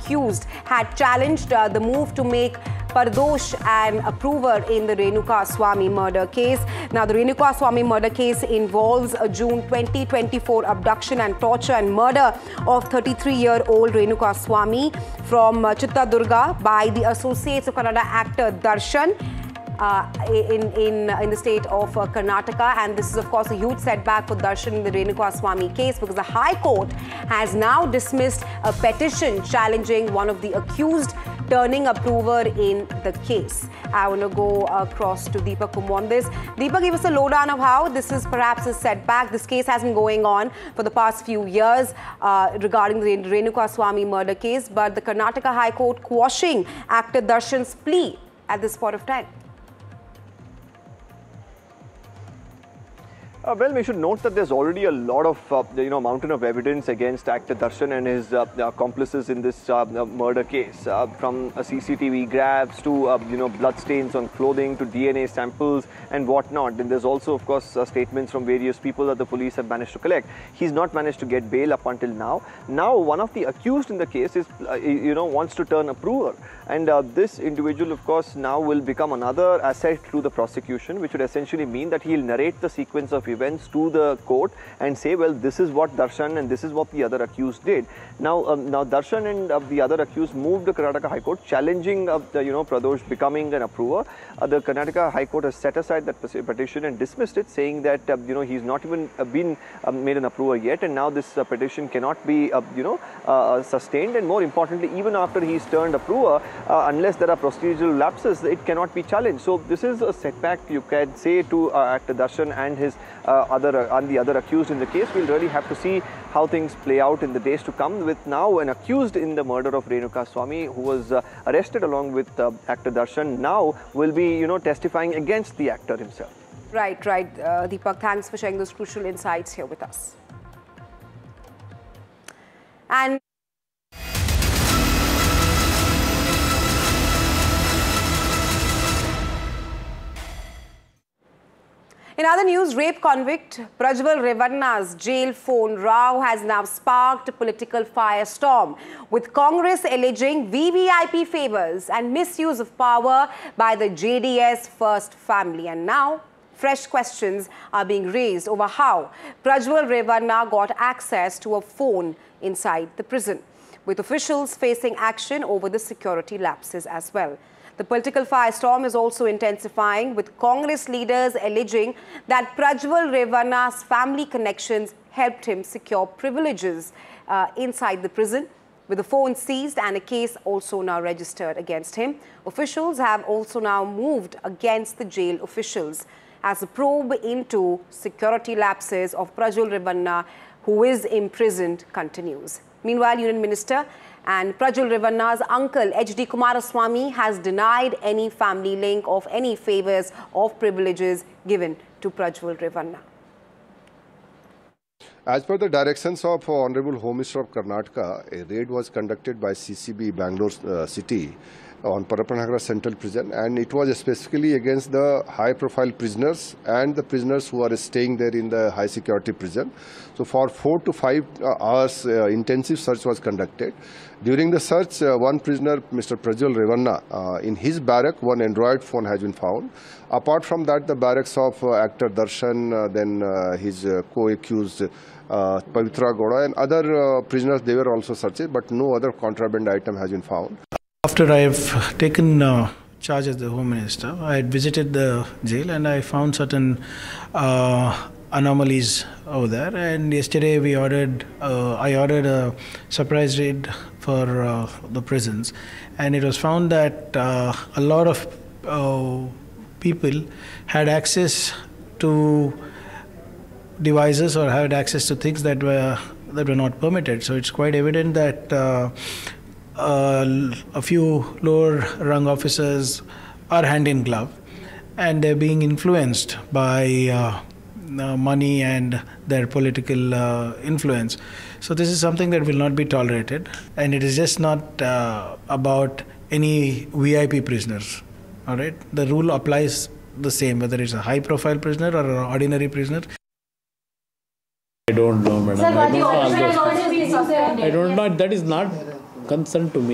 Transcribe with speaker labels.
Speaker 1: accused had challenged the move to make Pardosh an approver in the Renuka Swamy murder case. Now, the Renuka Swamy murder case involves a June 2024 abduction and torture and murder of 33-year-old Renuka Swamy from Chittadurga by the Associates of Kannada actor Darshan in the state of Karnataka. And this is, of course, a huge setback for Darshan in the Renuka Swamy case, because the High Court has now dismissed a petition challenging one of the accused turning approver in the case. I want to go across to Deepak Kumar on this. Deepak, give us a lowdown of how this is perhaps a setback. This case has been going on for the past few years regarding the Renuka Swamy murder case, but the Karnataka High Court quashing actor Darshan's plea at this point of time.
Speaker 2: Well, we should note that there's already a lot of, mountain of evidence against actor Darshan and his accomplices in this murder case. From CCTV grabs to, blood stains on clothing to DNA samples and whatnot. And there's also, of course, statements from various people that the police have managed to collect. He's not managed to get bail up until now. Now, one of the accused in the case is, wants to turn approver. And this individual, of course, now will become another asset to the prosecution, which would essentially mean that he'll narrate the sequence of events to the court and say, well, this is what Darshan and this is what the other accused did. Now, Darshan and the other accused moved the Karnataka High Court challenging, Pardosh becoming an approver. The Karnataka High Court has set aside that petition and dismissed it, saying that, he's not even been made an approver yet. And now this petition cannot be, sustained. And more importantly, even after he's turned approver, unless there are procedural lapses, it cannot be challenged. So this is a setback, you can say, to actor Darshan and his the other accused in the case. We'll really have to see how things play out in the days to come, with now an accused in the murder of Renuka Swamy, who was arrested along with actor Darshan, now will be, testifying against the actor himself.
Speaker 1: Right. Deepak, thanks for sharing those crucial insights here with us. And in other news, rape convict Prajwal Revanna's jail phone row has now sparked a political firestorm, with Congress alleging VVIP favors and misuse of power by the JDS First family. And now, fresh questions are being raised over how Prajwal Revanna got access to a phone inside the prison, with officials facing action over the security lapses as well. The political firestorm is also intensifying, with Congress leaders alleging that Prajwal Revanna's family connections helped him secure privileges inside the prison, with the phone seized and a case also now registered against him. Officials have also now moved against the jail officials as a probe into security lapses of Prajwal Revanna, who is imprisoned, continues. Meanwhile, Union Minister and Prajwal Revanna's uncle, H.D. Kumaraswamy, has denied any family link of any favors or privileges given to Prajwal Revanna.
Speaker 3: As per the directions of Honorable Home Minister of Karnataka, a raid was conducted by CCB Bangalore City on Parapanagara Central Prison, and it was specifically against the high-profile prisoners and the prisoners who are staying there in the high-security prison. So for 4 to 5 hours, intensive search was conducted. During the search, one prisoner, Mr. Prajwal Revanna, in his barrack, one Android phone has been found. Apart from that, the barracks of actor Darshan, then his co-accused Pavitra Gowda and other prisoners, they were also searched, but no other contraband item has been found.
Speaker 4: After I've taken charge as the Home Minister, I had visited the jail and I found certain anomalies over there. And yesterday I ordered a surprise raid for the prisons, and it was found that a lot of people had access to devices or had access to things that were not permitted. So it's quite evident that a few lower rung officers are hand in glove, and they're being influenced by money and their political influence. So this is something that will not be tolerated, and it is just not about any VIP prisoners. All right, the rule applies the same whether it's a high profile prisoner or an ordinary prisoner.
Speaker 5: I don't know, madam.
Speaker 6: Sir,
Speaker 5: I don't know. That is not concern to me.